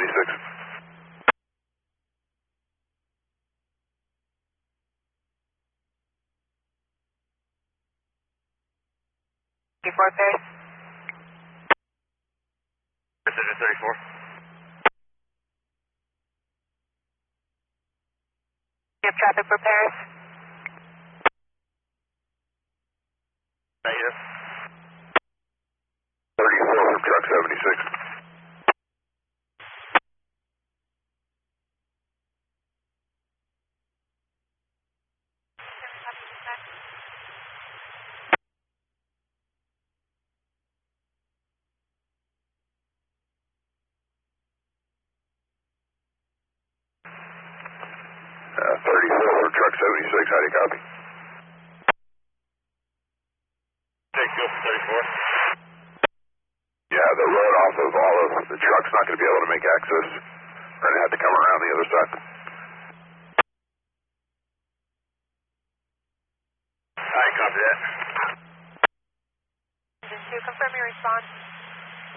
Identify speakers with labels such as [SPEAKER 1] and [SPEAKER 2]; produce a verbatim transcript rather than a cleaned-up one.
[SPEAKER 1] seventy-six.
[SPEAKER 2] thirty-four Paris.
[SPEAKER 1] Precision thirty-four.
[SPEAKER 2] You have traffic for Paris.
[SPEAKER 1] Negative. thirty-four from truck seventy-six. Uh, thirty-four from truck seventy-six, how do you copy? Take go for thirty-four. Yeah, the road off of all of the truck's not going to be able to make access. We're going to have to come around the other side. I copy that.
[SPEAKER 2] To confirm your response.